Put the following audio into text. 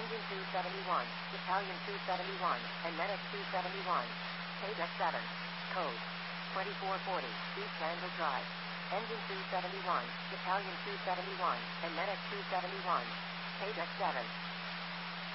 Engine 271, Battalion 271, and Medic 271. KDEC 7. Code 2440, East Randall Drive. Engine 271, Battalion 271, and Medic 271. KDEC 7.